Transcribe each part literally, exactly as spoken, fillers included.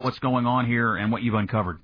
what's going on here and what you've uncovered.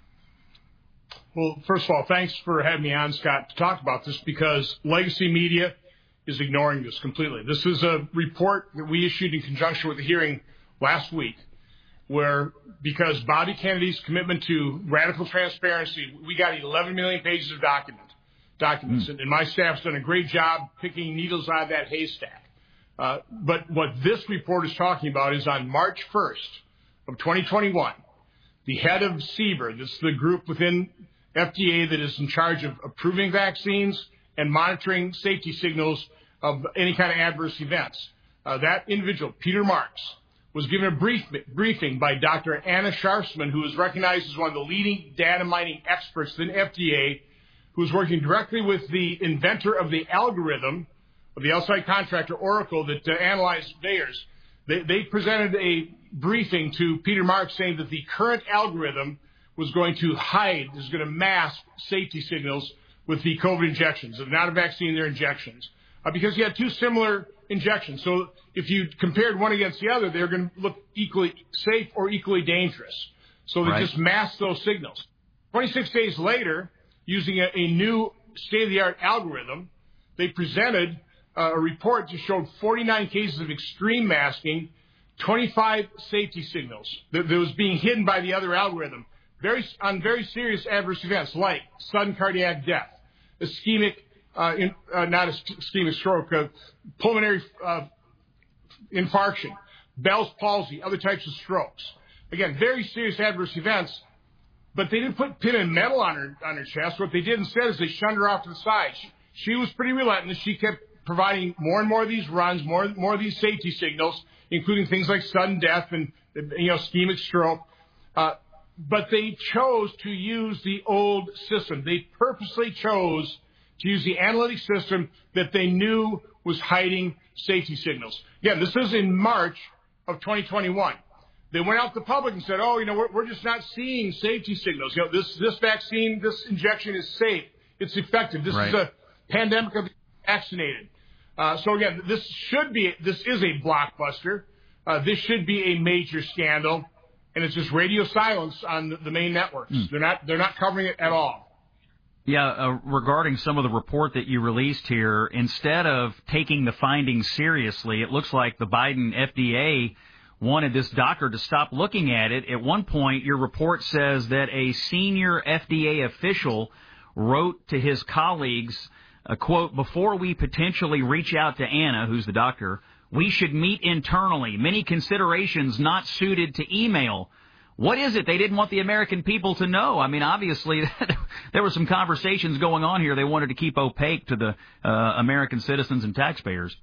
Well, first of all, thanks for having me on, Scott, to talk about this, because legacy media is ignoring this completely. This is a report that we issued in conjunction with the hearing last week, where because Bobby Kennedy's commitment to radical transparency, we got eleven million pages of document, documents, mm. and my staff's done a great job picking needles out of that haystack. Uh, but what this report is talking about is on March first of twenty twenty-one, the head of C B E R, this is the group within F D A that is in charge of approving vaccines and monitoring safety signals of any kind of adverse events. Uh, that individual, Peter Marks, was given a brief, briefing by Doctor Anna Sharfsman, who is recognized as one of the leading data mining experts in F D A, who is working directly with the inventor of the algorithm of the outside contractor, Oracle, that uh, analyzed Bayers. They, they presented a briefing to Peter Marks saying that the current algorithm was going to hide, is going to mask safety signals with the COVID injections, of not a vaccine, their injections, uh, because you had two similar injections. So if you compared one against the other, they're going to look equally safe or equally dangerous. So they right. just masked those signals. twenty-six days later, using a, a new state-of-the-art algorithm, they presented uh, a report that showed forty-nine cases of extreme masking, twenty-five safety signals that, that was being hidden by the other algorithm. Very, on very serious adverse events like sudden cardiac death, ischemic, uh, in, uh, not ischemic stroke, uh, pulmonary uh, infarction, Bell's palsy, other types of strokes. Again, very serious adverse events, but they didn't put pin and metal on her on her chest. What they did instead is they shunned her off to the side. She, she was pretty relentless. She kept providing more and more of these runs, more more of these safety signals, including things like sudden death and you know ischemic stroke. Uh, But they chose to use the old system. They purposely chose to use the analytic system that they knew was hiding safety signals. Again, this is in March of twenty twenty-one. They went out to the public and said, oh, you know, we're, we're just not seeing safety signals. You know, this, this vaccine, this injection is safe. It's effective. This right. is a pandemic of the vaccinated. Uh, so again, this should be, this is a blockbuster. Uh, this should be a major scandal. And it's just radio silence on the main networks. Mm. They're not they're not covering it at all. Yeah, uh, regarding some of the report that you released here, instead of taking the findings seriously, it looks like the Biden F D A wanted this doctor to stop looking at it. At one point, your report says that a senior F D A official wrote to his colleagues, uh, quote, before we potentially reach out to Anna, who's the doctor, we should meet internally. Many considerations not suited to email. What is it they didn't want the American people to know? I mean, obviously, there were some conversations going on here they wanted to keep opaque to the uh, American citizens and taxpayers.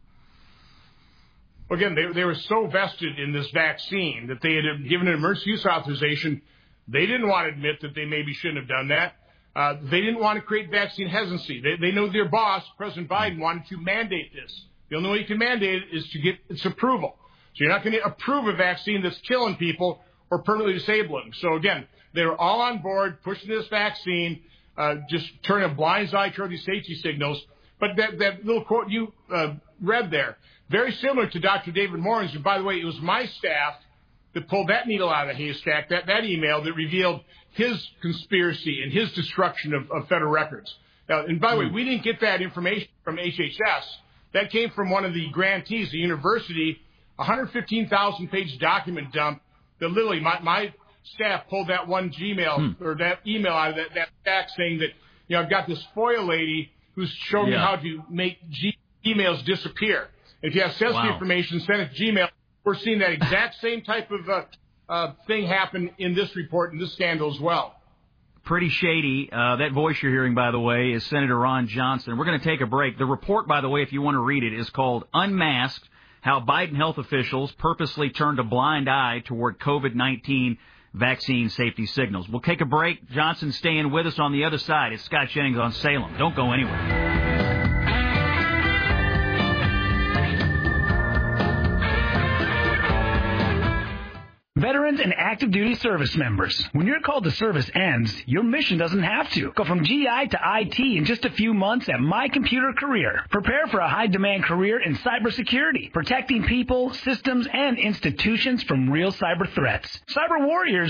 Again, they, they were so vested in this vaccine that they had given an emergency use authorization. They didn't want to admit that they maybe shouldn't have done that. Uh, they didn't want to create vaccine hesitancy. They, they know their boss, President Biden, wanted to mandate this. The only way you can mandate it is to get its approval. So you're not going to approve a vaccine that's killing people or permanently disabling. So, again, they were all on board pushing this vaccine, uh, just turning a blind eye toward these safety signals. But that, that little quote you uh, read there, very similar to Doctor David Morans. And, by the way, it was my staff that pulled that needle out of the haystack, that, that email that revealed his conspiracy and his destruction of, of federal records. Now, and, by the way, we didn't get that information from H H S. That came from one of the grantees, the university, one hundred fifteen thousand page document dump that literally my, my staff pulled that one Gmail hmm. or that email out of that, that stack saying that, you know, I've got this FOIA lady who's showing yeah. me how to make G- emails disappear. If you have sensitive wow. information, send it to Gmail. We're seeing that exact same type of uh, uh, thing happen in this report and this scandal as well. Pretty shady. Uh, that voice you're hearing, by the way, is Senator Ron Johnson. We're going to take a break. The report, by the way, if you want to read it, is called Unmasked, How Biden Health Officials Purposely Turned a Blind Eye Toward COVID nineteen Vaccine Safety Signals. We'll take a break. Johnson staying with us on the other side. It's Scott Jennings on Salem. Don't go anywhere. Veterans and active duty service members, when your call to service ends, your mission doesn't have to. Go from G I to I T in just a few months at My Computer Career. Prepare for a high-demand career in cybersecurity, protecting people, systems, and institutions from real cyber threats. Cyber warriors